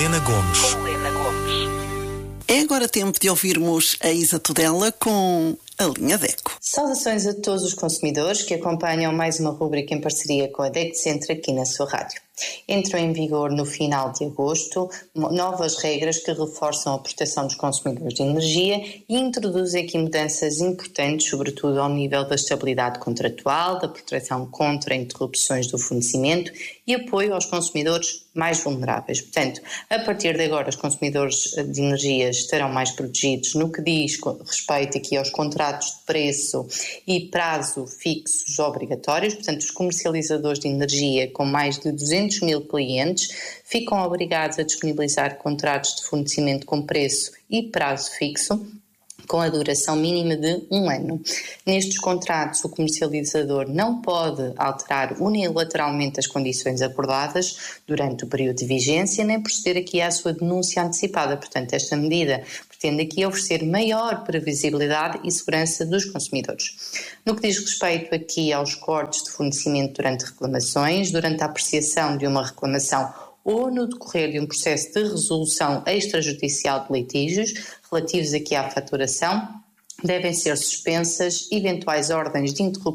Helena Gomes. É agora tempo de ouvirmos a Isa Tudela com a Linha DECO. Saudações a todos os consumidores que acompanham mais uma rubrica em parceria com a DECO Centro aqui na sua rádio. Entram em vigor no final de agosto novas regras que reforçam a proteção dos consumidores de energia e introduzem aqui mudanças importantes, sobretudo ao nível da estabilidade contratual, da proteção contra interrupções do fornecimento e apoio aos consumidores mais vulneráveis. Portanto, a partir de agora, os consumidores de energia estarão mais protegidos no que diz respeito aqui aos contratos de preço e prazo fixos obrigatórios. Portanto, os comercializadores de energia com mais de 200 mil clientes ficam obrigados a disponibilizar contratos de fornecimento com preço e prazo fixo, com a duração mínima de 1 ano. Nestes contratos, o comercializador não pode alterar unilateralmente as condições acordadas durante o período de vigência, nem proceder aqui à sua denúncia antecipada. Portanto, esta medida pretende aqui oferecer maior previsibilidade e segurança dos consumidores. No que diz respeito aqui aos cortes de fornecimento durante reclamações, durante a apreciação de uma reclamação ou no decorrer de um processo de resolução extrajudicial de litígios relativos aqui à faturação, devem ser suspensas eventuais ordens de interrupção